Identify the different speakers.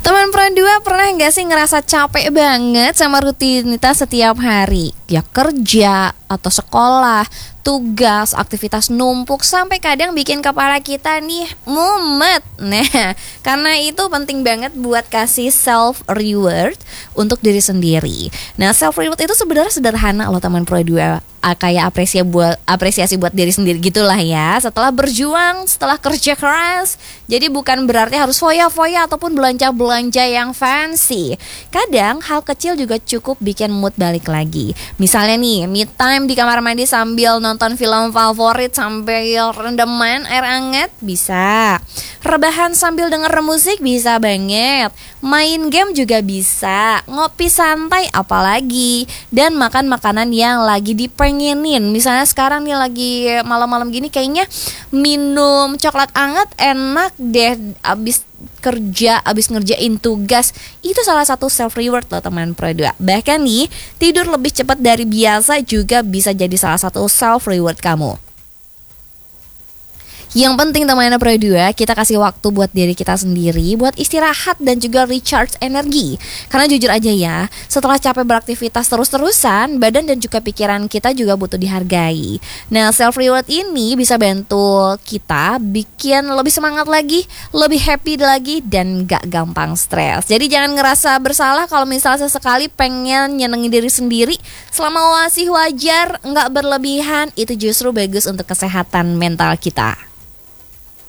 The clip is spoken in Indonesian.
Speaker 1: Teman Pro 2 pernah nggak sih ngerasa capek banget sama rutinitas setiap hari? Ya kerja atau sekolah, tugas, aktivitas numpuk sampai kadang bikin kepala kita nih mumet. Nah, karena itu penting banget buat kasih self reward untuk diri sendiri. Nah, self reward itu sebenarnya sederhana loh teman Pro 2. Kayak apresiasi buat diri sendiri gitulah ya. Setelah berjuang, setelah kerja keras. Jadi bukan berarti harus foya-foya ataupun belanja-belanja yang fancy. Kadang hal kecil juga cukup bikin mood balik lagi. Misalnya nih, me time di kamar mandi sambil nonton film favorit sampai rendeman air hangat bisa. Rebahan sambil denger musik bisa banget. Main game juga bisa. Ngopi santai apalagi. Dan makan makanan yang lagi dipengenin. Misalnya sekarang nih lagi malam-malam gini kayaknya minum coklat hangat enak deh abis kerja, abis ngerjain tugas. Itu salah satu self reward loh teman Pro 2. Bahkan nih, tidur lebih cepat dari biasa juga bisa jadi salah satu self reward kamu. Yang penting teman Pro 2, kita kasih waktu buat diri kita sendiri, buat istirahat dan juga recharge energi. Karena jujur aja ya, setelah capek beraktivitas terus-terusan, badan dan juga pikiran kita juga butuh dihargai. Nah, self reward ini bisa bantu kita bikin lebih semangat lagi, lebih happy lagi, dan gak gampang stres. Jadi jangan ngerasa bersalah kalau misalnya sesekali pengen nyenengin diri sendiri. Selama masih wajar, gak berlebihan, itu justru bagus untuk kesehatan mental kita.